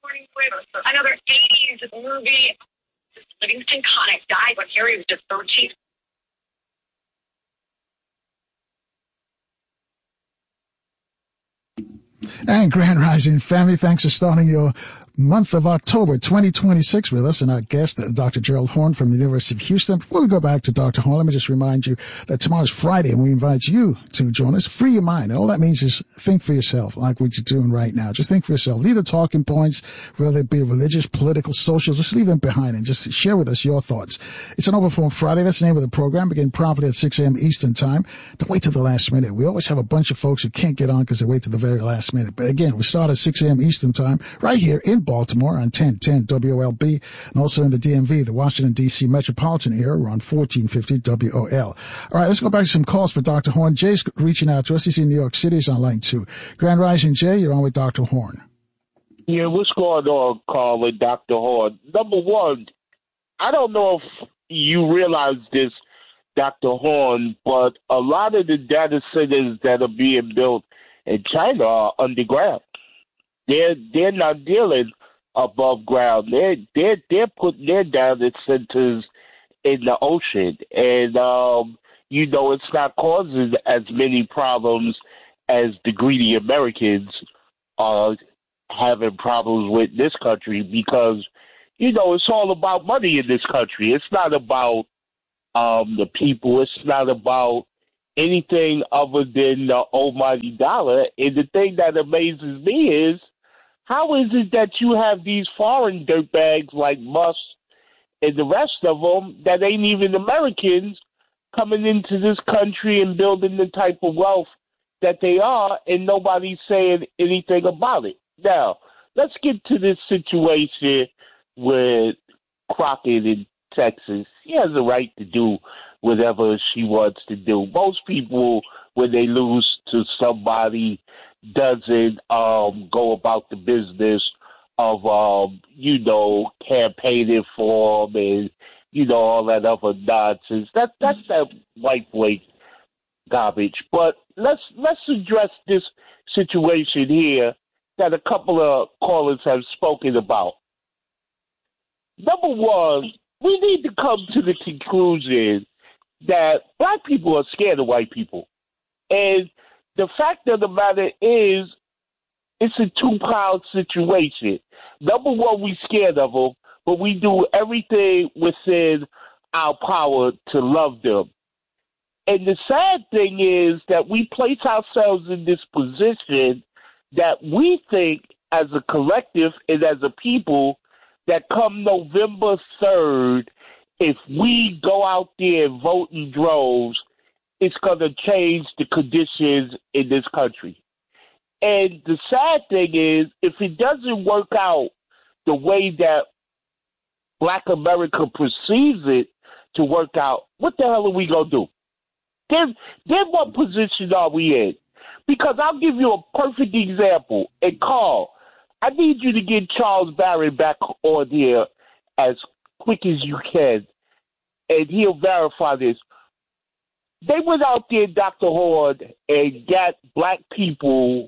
morning with another 80s movie. Livingston Connick died when Harry was just 13. And Grand Rising family, thanks for starting your month of October 2026 with us and our guest, Dr. Gerald Horne from the University of Houston. Before we go back to Dr. Horne, let me just remind you that tomorrow's Friday and we invite you to join us. Free your mind. And all that means is think for yourself, like what you're doing right now. Just think for yourself. Leave the talking points, whether it be religious, political, social, just leave them behind and just share with us your thoughts. It's an Open Forum Friday. That's the name of the program. Begin promptly at 6 a.m. Eastern Time. Don't wait till the last minute. We always have a bunch of folks who can't get on because they wait till the very last minute. But again, we start at 6 a.m. Eastern Time right here in Baltimore on 1010 WOLB and also in the DMV, the Washington, D.C. metropolitan area. We're on 1450 WOL. All right, let's go back to some calls for Dr. Horne. Jay's reaching out to us. He's in New York City. He's on line 2. Grand Rising, Jay, you're on with Dr. Horne. Yeah, what's going on, caller, Dr. Horne? Number one, I don't know if you realize this, Dr. Horne, but a lot of the data centers that are being built in China are underground. They're not dealing above ground. They're putting their data centers in the ocean, and it's not causing as many problems as the greedy Americans are having problems with this country because it's all about money in this country. It's not about the people. It's not about anything other than the almighty dollar. And the thing that amazes me is, how is it that you have these foreign dirtbags like Musk and the rest of them that ain't even Americans coming into this country and building the type of wealth that they are, and nobody's saying anything about it? Now, let's get to this situation with Crockett in Texas. She has a right to do whatever she wants to do. Most people, when they lose to somebody, doesn't go about the business of campaigning for them and all that other nonsense. That's that white boy garbage. But let's address this situation here that a couple of callers have spoken about. Number one, we need to come to the conclusion that black people are scared of white people. And the fact of the matter is, it's a two-pound situation. Number one, we're scared of them, but we do everything within our power to love them. And the sad thing is that we place ourselves in this position that we think as a collective and as a people that come November 3rd, if we go out there and vote in droves, it's going to change the conditions in this country. And the sad thing is, if it doesn't work out the way that Black America perceives it to work out, what the hell are we going to do? Then what position are we in? Because I'll give you a perfect example. And Carl, I need you to get Charles Barron back on here as quick as you can, and he'll verify this. They went out there, Dr. Horne, and got black people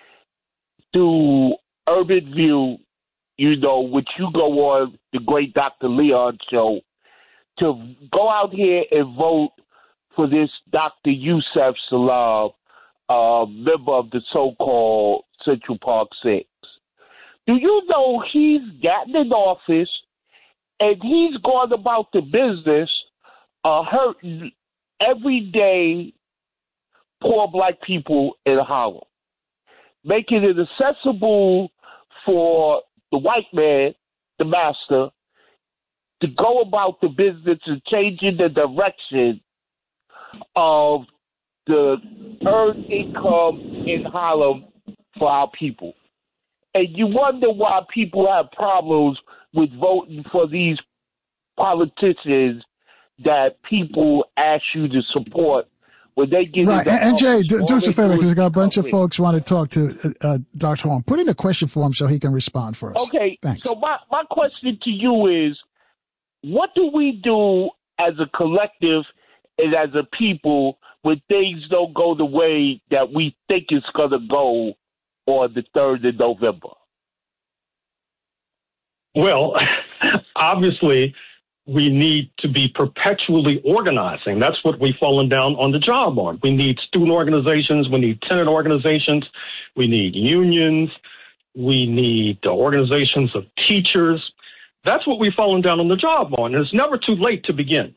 through Urban View, which you go on the great Dr. Leon show, to go out here and vote for this Dr. Yusef Salaam, member of the so-called Central Park Six. Do you know he's gotten in office and he's gone about the business hurting everyday poor black people in Harlem, making it accessible for the white man, the master, to go about the business and changing the direction of the earned income in Harlem for our people. And you wonder why people have problems with voting for these politicians that people ask you to support when they get right. And Jay, do us a favor, because we got a bunch of folks want to talk to Dr. Horne. Put in a question for him so he can respond for us. Okay. Thanks. So my question to you is, what do we do as a collective and as a people when things don't go the way that we think it's going to go on the 3rd of November? Well, obviously, we need to be perpetually organizing. That's what we've fallen down on the job on. We need student organizations. We need tenant organizations. We need unions. We need organizations of teachers. That's what we've fallen down on the job on. And it's never too late to begin.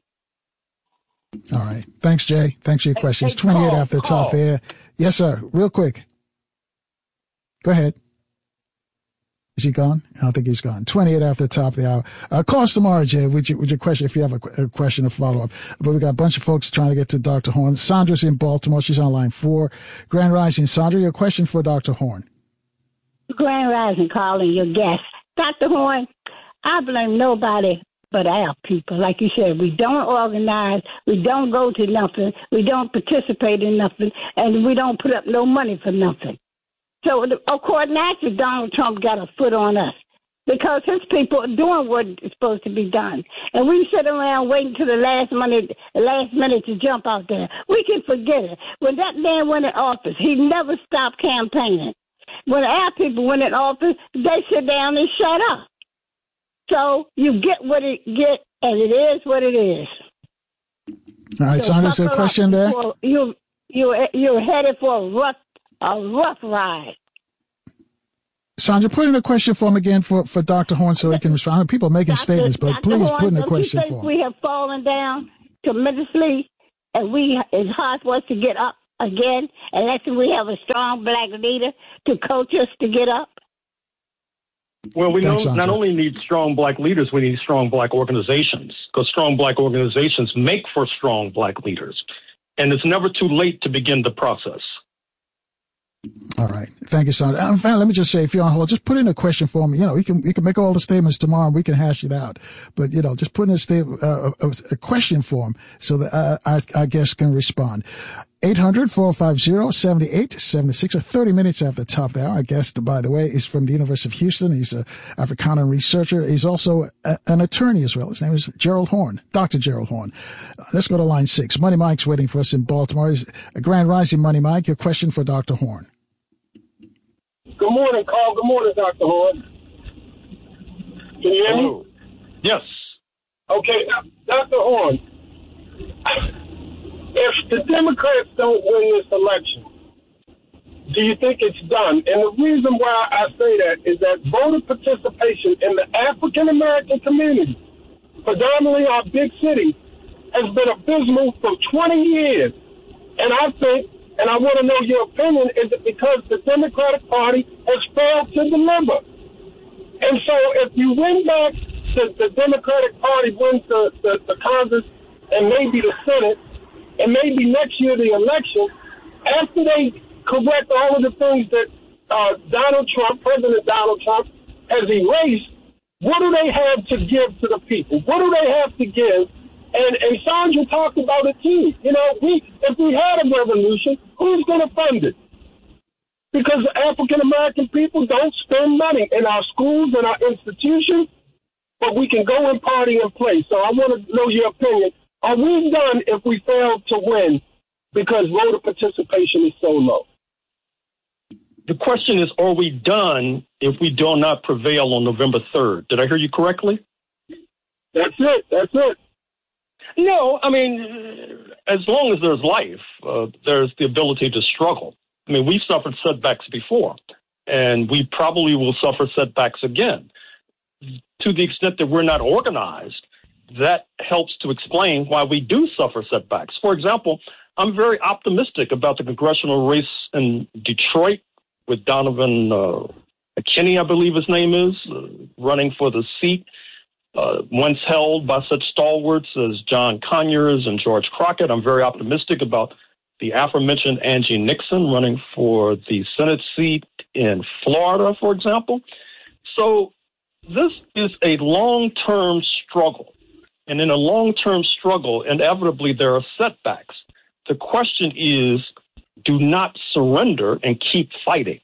All right. Thanks, Jay. Thanks for your questions. 28 after the top there. Yes, sir. Real quick. Go ahead. Is he gone? I don't think he's gone. 28 after the top of the hour. Call us tomorrow, Jay, with your question, if you have a question or follow-up. But we got a bunch of folks trying to get to Dr. Horn. Sandra's in Baltimore. She's on line 4. Grand Rising. Sandra, your question for Dr. Horn. Grand Rising, calling your guest. Dr. Horn, I blame nobody but our people. Like you said, we don't organize, we don't go to nothing, we don't participate in nothing, and we don't put up no money for nothing. So, of course, naturally, Donald Trump got a foot on us because his people are doing what is supposed to be done. And we sit around waiting till the last minute to jump out there. We can forget it. When that man went in office, he never stopped campaigning. When our people went in office, they sit down and shut up. So you get what it get, and it is what it is. All right, so Sandra's a question there? You're headed for a rough ride. Sandra, put in a question for him again for Dr. Horn so he can respond. People are making statements, but please put in a question for him. We have fallen down tremendously, and it's hard for us to get up again unless we have a strong black leader to coach us to get up. Well, we not only need strong black leaders, we need strong black organizations, because strong black organizations make for strong black leaders. And it's never too late to begin the process. All right. Thank you, Sandra. In fact, let me just say, if you're on hold, just put in a question for me. You know, you can make all the statements tomorrow and we can hash it out. But, you know, just put in a question for him so that our guests can respond. 800-450-7876, or 30 minutes after the top of the hour. Our guest, by the way, is from the University of Houston. He's an Afrikaner researcher. He's also an attorney as well. His name is Gerald Horn, Dr. Gerald Horn. Let's go to line 6. Money Mike's waiting for us in Baltimore. He's a Grand Rising. Money Mike, your question for Dr. Horn. Good morning, Carl. Good morning, Dr. Horn. Can you hear me? Yes. Okay, Dr. Horn. If the Democrats don't win this election, do you think it's done? And the reason why I say that is that voter participation in the African-American community, predominantly our big cities, has been abysmal for 20 years. And I think, and I want to know your opinion, is it because the Democratic Party has failed to deliver? And so if you win back, the Democratic Party wins the Congress and maybe the Senate, and maybe next year the election, after they correct all of the things that President Donald Trump has erased, what do they have to give to the people? What do they have to give? And Sandra talked about it too. You know, if we had a revolution, who's going to fund it? Because African-American people don't spend money in our schools and our institutions, but we can go and party and play. So I want to know your opinion. Are we done if we fail to win because voter participation is so low? The question is, are we done if we do not prevail on November 3rd? Did I hear you correctly? That's it. No, I mean, as long as there's life, there's the ability to struggle. I mean, we've suffered setbacks before, and we probably will suffer setbacks again. To the extent that we're not organized, that helps to explain why we do suffer setbacks. For example, I'm very optimistic about the congressional race in Detroit with Donovan McKinney, I believe his name is, running for the seat once held by such stalwarts as John Conyers and George Crockett. I'm very optimistic about the aforementioned Angie Nixon running for the Senate seat in Florida, for example. So this is a long-term struggle. And in a long-term struggle, inevitably there are setbacks. The question is, do not surrender and keep fighting.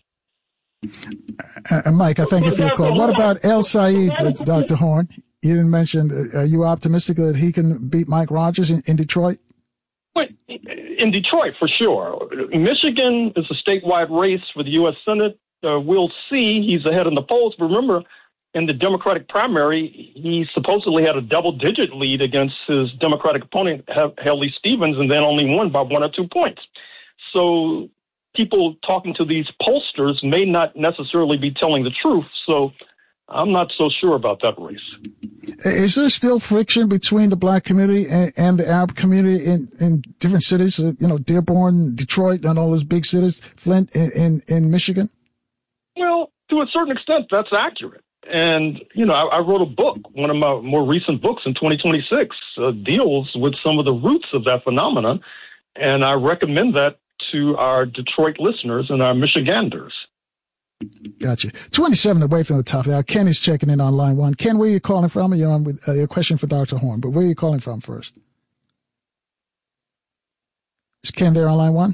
Mike, I thank you for your call. What about El Said, Dr. Horn? You didn't mention, are you optimistic that he can beat Mike Rogers in Detroit? Well, in Detroit, for sure. Michigan is a statewide race for the U.S. Senate. We'll see. He's ahead in the polls. But remember, in the Democratic primary, he supposedly had a double-digit lead against his Democratic opponent, Haley Stevens, and then only won by 1 or 2 points. So people talking to these pollsters may not necessarily be telling the truth. So I'm not so sure about that race. Is there still friction between the black community and the Arab community in different cities? Dearborn, Detroit, and all those big cities, Flint in Michigan? Well, to a certain extent, that's accurate. And, I wrote a book, one of my more recent books in 2026, deals with some of the roots of that phenomenon. And I recommend that to our Detroit listeners and our Michiganders. Gotcha. 27 away from the top of the hour. Ken is checking in on line 1. Ken, where are you calling from? You're on with your question for Dr. Horn, but where are you calling from first? Is Ken there on line 1?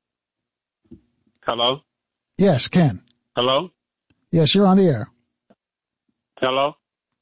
Hello? Yes, Ken. Hello? Yes, you're on the air. Hello?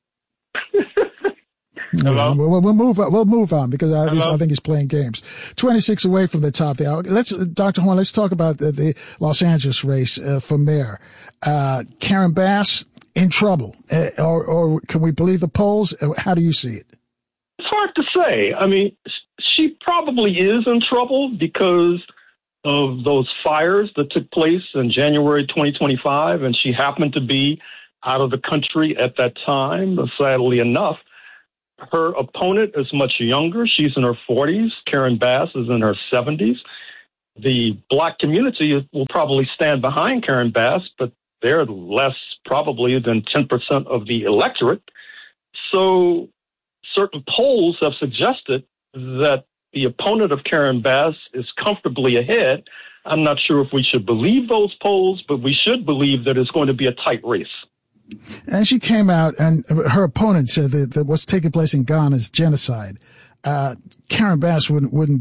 Hello? We'll move on because I think he's playing games. 26 away from the top of the hour. Dr. Horn, let's talk about the Los Angeles race for mayor. Karen Bass in trouble, or can we believe the polls? How do you see it? It's hard to say. I mean, she probably is in trouble because of those fires that took place in January 2025, and she happened to be out of the country at that time, sadly enough. Her opponent is much younger. She's in her 40s. Karen Bass is in her 70s. The black community will probably stand behind Karen Bass, but they're less probably than 10% of the electorate. So certain polls have suggested that the opponent of Karen Bass is comfortably ahead. I'm not sure if we should believe those polls, but we should believe that it's going to be a tight race. And she came out, and her opponent said that what's taking place in Ghana is genocide. Karen Bass wouldn't